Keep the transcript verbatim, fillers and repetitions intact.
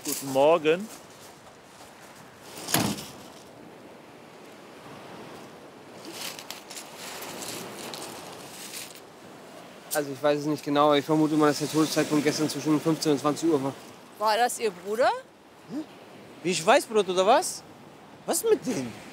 Guten Morgen. Also ich weiß es nicht genau, aber ich vermute mal, dass der Todeszeitpunkt gestern zwischen fünfzehn und zwanzig Uhr war. War das Ihr Bruder? Wie ich weiß, Bruder, oder was? Was ist mit denen?